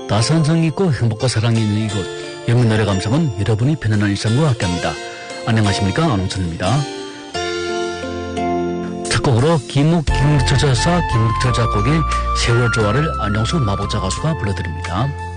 따스한 정이 있고 행복과 사랑이 있는 이곳 영민노래 감상은 여러분이 편안한 일상과 함께합니다. 안녕하십니까, 안홍천입니다. 첫 곡으로 김욱철 작사, 김욱철 작곡의 세월 조화를 안영수 마보자 가수가 불러드립니다.